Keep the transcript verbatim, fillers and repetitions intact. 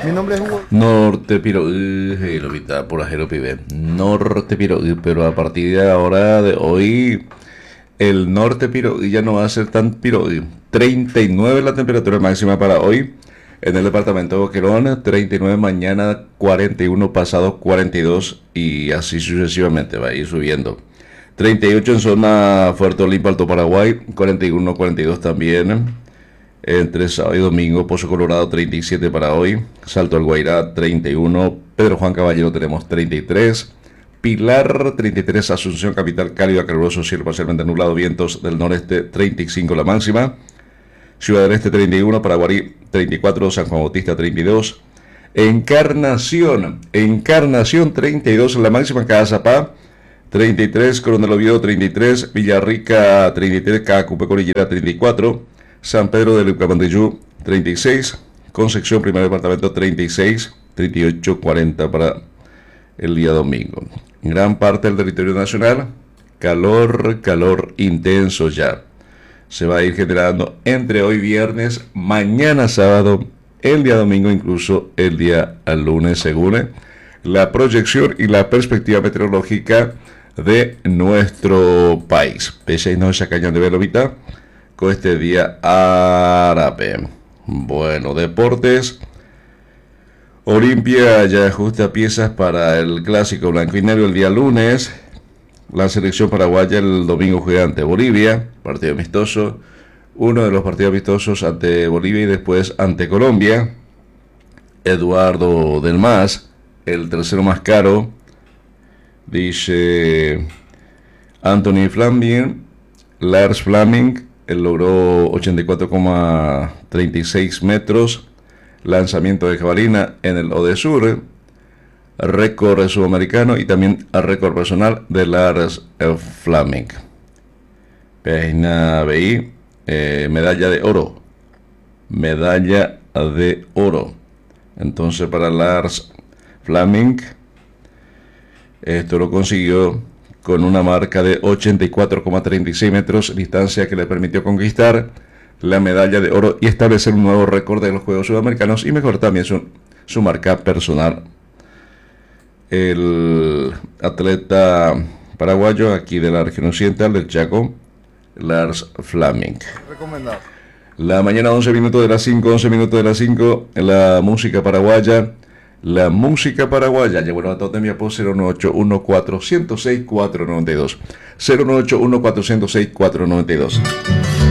Mi nombre es Hugo. Norte Piro, eh, lo mitad por ajero pibe. Norte Piro, pero a partir de ahora de hoy el norte Piro ya no va a ser tan Piro. treinta y nueve la temperatura máxima para hoy en el departamento de Boquerón, treinta y nueve mañana, cuarenta y uno pasado, cuarenta y dos y así sucesivamente va a ir subiendo. treinta y ocho en zona Fuerte Olimpo, Alto Paraguay, cuarenta y uno, cuarenta y dos también. Entre sábado y domingo, Pozo Colorado treinta y siete para hoy, Salto al Guairá treinta y uno, Pedro Juan Caballero tenemos treinta y tres, Pilar treinta y tres, Asunción Capital cálido, caluroso, cielo parcialmente nublado, vientos del noreste treinta y cinco la máxima, Ciudad del Este treinta y uno, Paraguarí treinta y cuatro, San Juan Bautista treinta y dos, Encarnación, Encarnación treinta y dos la máxima, Cazapá treinta y tres, Coronel Oviedo treinta y tres, Villarrica treinta y tres, Cacupe Cordillera treinta y cuatro, San Pedro de Lucamantillú treinta y seis, Concepción primer departamento treinta y seis, treinta y ocho, cuarenta para el día domingo. Gran parte del territorio nacional, calor, calor intenso ya. Se va a ir generando entre hoy viernes, mañana sábado, el día domingo, incluso el día lunes, según la proyección y la perspectiva meteorológica de nuestro país. Pese a no se cañan de velovita con este día árabe. Bueno, deportes. Olimpia ya ajusta piezas para el clásico blanco y negro el día lunes. La selección paraguaya el domingo juega ante Bolivia, partido amistoso. Uno de los partidos amistosos ante Bolivia y después ante Colombia. Eduardo Del Mas, el tercero más caro, dice Anthony Flaming, Lars Flaming. Él logró ochenta y cuatro coma treinta y seis metros, lanzamiento de jabalina en el Odesur, récord sudamericano y también récord personal de Lars Flaming. Página B I, eh, medalla de oro, medalla de oro. Entonces para Lars Flaming, esto lo consiguió con una marca de ochenta y cuatro coma treinta y seis metros, distancia que le permitió conquistar la medalla de oro y establecer un nuevo récord de los Juegos Sudamericanos y mejorar también su, su marca personal. El atleta paraguayo aquí de la región occidental del Chaco, Lars Flaming. Recomendado. La mañana once minutos de las cinco, once minutos de las cinco, la música paraguaya. La música paraguaya, ya bueno, a todo mi apoyo cero nueve ocho uno cuatro cero seis cuatro nueve dos, cero nueve ocho uno cuatro cero seis cuatro nueve dos.